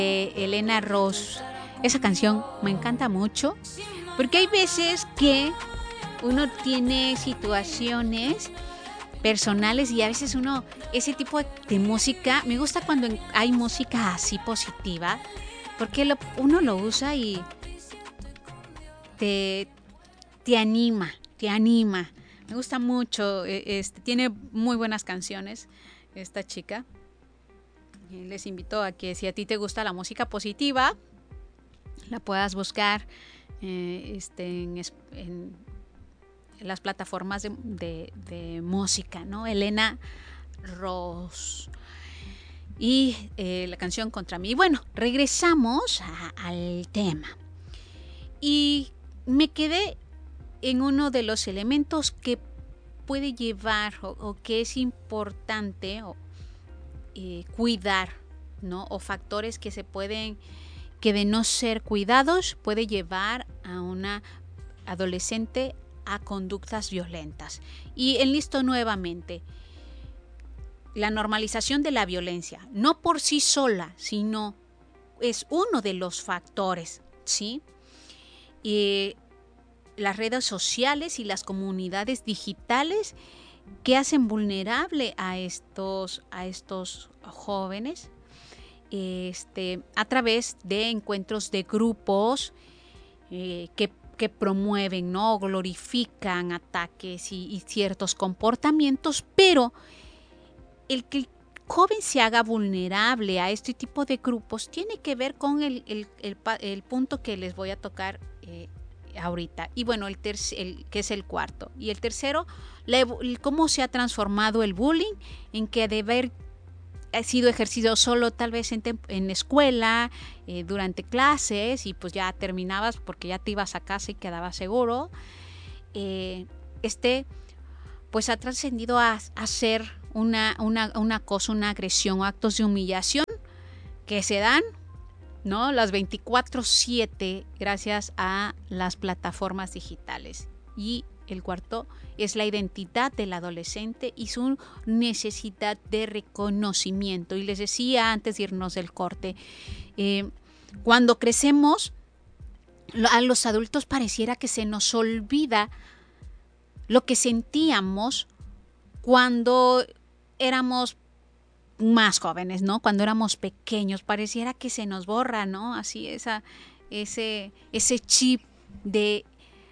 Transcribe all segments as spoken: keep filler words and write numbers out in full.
de Elena Rose. Esa canción me encanta mucho porque hay veces que uno tiene situaciones personales y a veces uno, ese tipo de música, me gusta cuando hay música así positiva, porque lo, uno lo usa y te, te anima, te anima. Me gusta mucho, este, tiene muy buenas canciones esta chica. Les invito a que si a ti te gusta la música positiva, la puedas buscar eh, este, en, en, en las plataformas de, de, de música, ¿no? Elena Rose. Y eh, la canción Contra mí. Bueno, regresamos a, al tema. Y me quedé en uno de los elementos que puede llevar o, o que es importante o, eh, cuidar, ¿no? O factores que se pueden, que de no ser cuidados puede llevar a una adolescente a conductas violentas. Y enlisto nuevamente la normalización de la violencia, no por sí sola, sino es uno de los factores, ¿sí? Y las redes sociales y las comunidades digitales que hacen vulnerable a estos, a estos jóvenes este, a través de encuentros de grupos eh, que, que promueven, ¿no? Glorifican ataques y, y ciertos comportamientos, pero el que el joven se haga vulnerable a este tipo de grupos tiene que ver con el, el, el, el punto que les voy a tocar eh, ahorita. Y bueno, el, terc- el que es el cuarto. Y el tercero, la, el, cómo se ha transformado el bullying en que de haber sido ejercido solo tal vez en, en escuela, eh, durante clases, y pues ya terminabas porque ya te ibas a casa y quedabas seguro. Eh, este pues ha trascendido a, a ser una, una, una cosa, una agresión o actos de humillación que se dan, ¿no? Las veinticuatro siete gracias a las plataformas digitales. Y el cuarto es la identidad del adolescente y su necesidad de reconocimiento. Y les decía antes de irnos del corte, eh, cuando crecemos, a los adultos pareciera que se nos olvida lo que sentíamos cuando éramos más jóvenes, ¿no? Cuando éramos pequeños, pareciera que se nos borra, ¿no? Así esa, ese, ese chip de,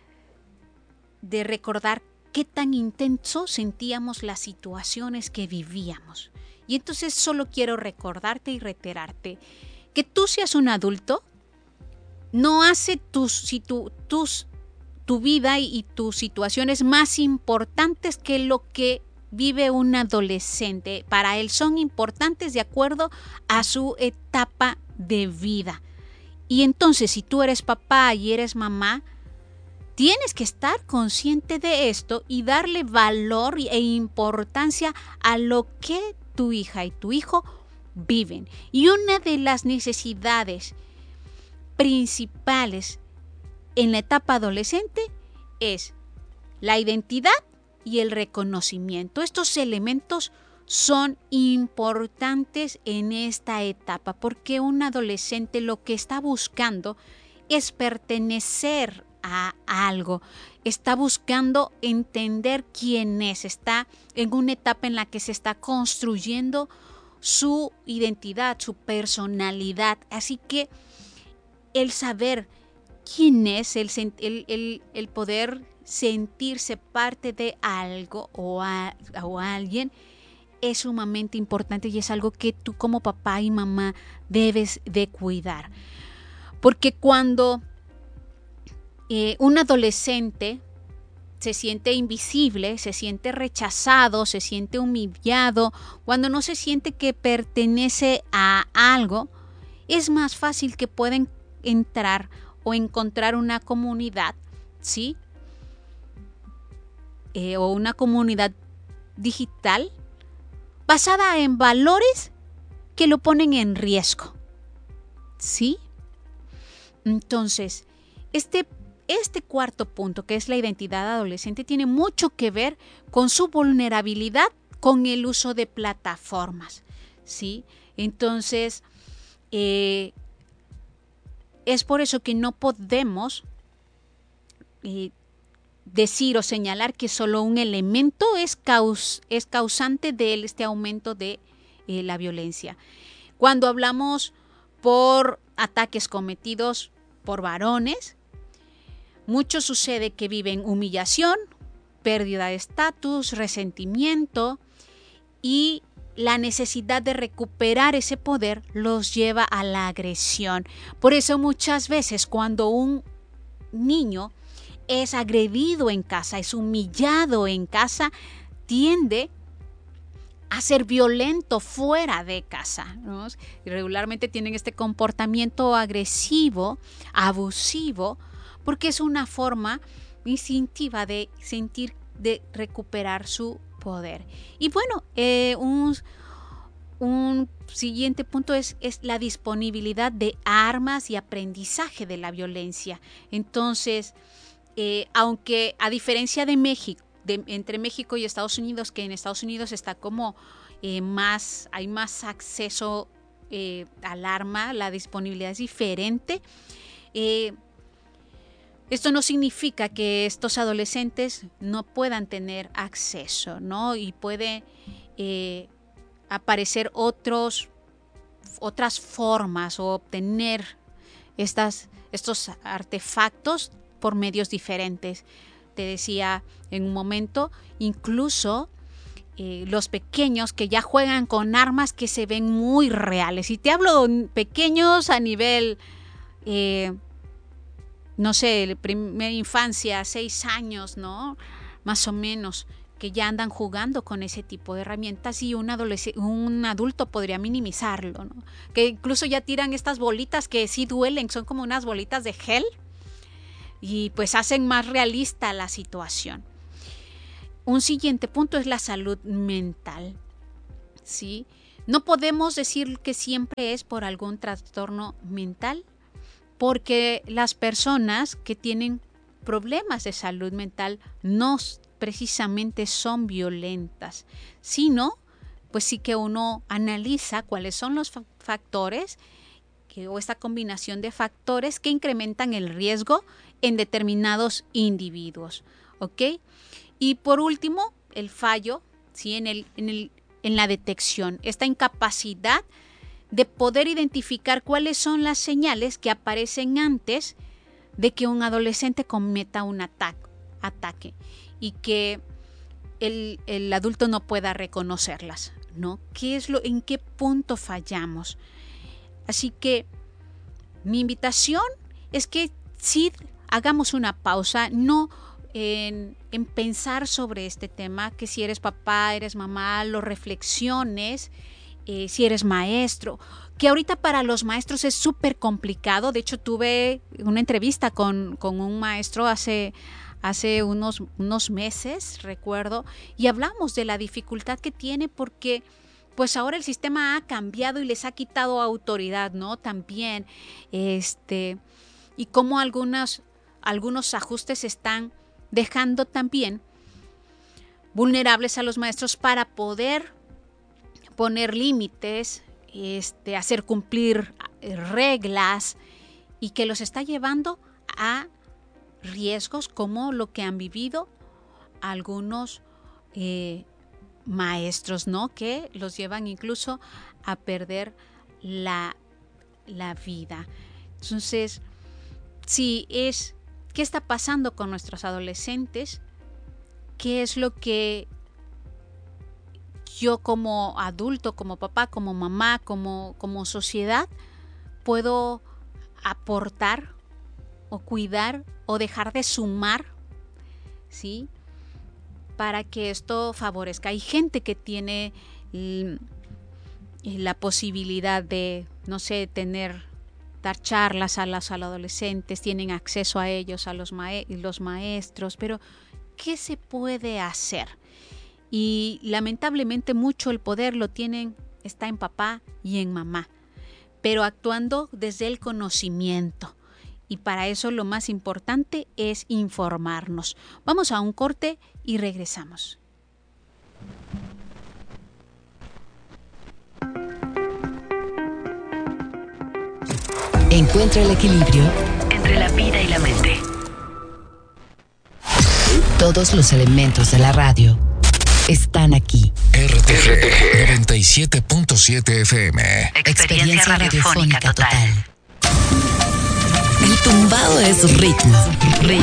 de recordar qué tan intenso sentíamos las situaciones que vivíamos. Y entonces solo quiero recordarte y reiterarte que tú seas un adulto no hace tus, si tu, tus, tu vida y, y tus situaciones más importantes que lo que vive un adolescente. Para él son importantes de acuerdo a su etapa de vida. Y entonces, si tú eres papá y eres mamá, tienes que estar consciente de esto y darle valor e importancia a lo que tu hija y tu hijo viven. Y una de las necesidades principales en la etapa adolescente es la identidad y el reconocimiento. Estos elementos son importantes en esta etapa porque un adolescente lo que está buscando es pertenecer a algo, está buscando entender quién es, está en una etapa en la que se está construyendo su identidad, su personalidad. Así que el saber quién es, el, el, el, el poder sentirse parte de algo o, a, o a alguien es sumamente importante y es algo que tú como papá y mamá debes de cuidar. Porque cuando eh, un adolescente se siente invisible, se siente rechazado, se siente humillado, cuando no se siente que pertenece a algo, es más fácil que pueden entrar o encontrar una comunidad, ¿sí? Eh, o una comunidad digital basada en valores que lo ponen en riesgo, ¿sí? Entonces, este, este cuarto punto, que es la identidad adolescente, tiene mucho que ver con su vulnerabilidad con el uso de plataformas, ¿sí? Entonces, Eh, es por eso que no podemos eh, decir o señalar que solo un elemento es, caus es causante de este aumento de eh, la violencia. Cuando hablamos por ataques cometidos por varones, mucho sucede que viven humillación, pérdida de estatus, resentimiento, y la necesidad de recuperar ese poder los lleva a la agresión. Por eso muchas veces cuando un niño es agredido en casa, es humillado en casa, tiende a ser violento fuera de casa, ¿no? Y regularmente tienen este comportamiento agresivo, abusivo, porque es una forma instintiva de sentir, de recuperar su poder. Y bueno, eh, un, un siguiente punto es, es la disponibilidad de armas y aprendizaje de la violencia. Entonces, eh, aunque a diferencia de México, de, entre México y Estados Unidos, que en Estados Unidos está como eh, más, hay más acceso eh, al arma, la disponibilidad es diferente. Eh, Esto no significa que estos adolescentes no puedan tener acceso, ¿no? Y puede eh, aparecer otros, otras formas o obtener estas, estos artefactos por medios diferentes. Te decía en un momento, incluso eh, los pequeños que ya juegan con armas que se ven muy reales. Y te hablo pequeños a nivel... Eh, no sé, primera infancia, seis años, ¿no? Más o menos, que ya andan jugando con ese tipo de herramientas y un, un adulto podría minimizarlo, ¿no? Que incluso ya tiran estas bolitas que sí duelen, son como unas bolitas de gel y pues hacen más realista la situación. Un siguiente punto es la salud mental, ¿sí? No podemos decir que siempre es por algún trastorno mental, porque las personas que tienen problemas de salud mental no precisamente son violentas, sino pues sí que uno analiza cuáles son los factores que, o esta combinación de factores que incrementan el riesgo en determinados individuos, ¿ok? Y por último, el fallo, ¿sí? en, el, en, el, en la detección, esta incapacidad de poder identificar cuáles son las señales que aparecen antes de que un adolescente cometa un ataque, ataque y que el, el adulto no pueda reconocerlas, ¿no? ¿Qué es lo, en qué punto fallamos? Así que mi invitación es que sí hagamos una pausa, no en, en pensar sobre este tema, que si eres papá, eres mamá, lo reflexiones. Eh, si eres maestro, que ahorita para los maestros es súper complicado. De hecho, tuve una entrevista con, con un maestro hace, hace unos, unos meses, recuerdo, y hablamos de la dificultad que tiene porque pues ahora el sistema ha cambiado y les ha quitado autoridad, ¿no? También, este, y cómo algunas, algunos ajustes están dejando también vulnerables a los maestros para poder poner límites, este, hacer cumplir reglas y que los está llevando a riesgos como lo que han vivido algunos eh, maestros, ¿no? Que los llevan incluso a perder la, la vida. Entonces, sí, es ¿qué está pasando con nuestros adolescentes? ¿Qué es lo que yo como adulto, como papá, como mamá, como, como sociedad, puedo aportar o cuidar o dejar de sumar, ¿sí? Para que esto favorezca? Hay gente que tiene la posibilidad de, no sé, tener, dar charlas a los, a los adolescentes, tienen acceso a ellos, a los, mae- los maestros, pero ¿qué se puede hacer? Y lamentablemente mucho el poder lo tienen, está en papá y en mamá, pero actuando desde el conocimiento. Y para eso lo más importante es informarnos. Vamos a un corte y regresamos. Encuentra el equilibrio entre la vida y la mente. Todos los elementos de la radio están aquí. R T G noventa y siete punto siete F M. Experiencia, Experiencia radiofónica, radiofónica total. total. El tumbado es ritmo. ritmo.